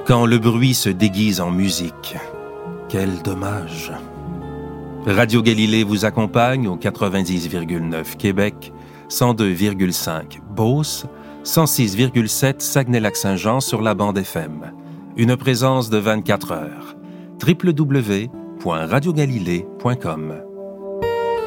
Quand le bruit se déguise en musique, quel dommage. Radio Galilée vous accompagne au 90,9 Québec, 102,5 Beauce, 106,7 Saguenay-Lac-Saint-Jean sur la bande FM. Une présence de 24 heures. www.radiogalilée.com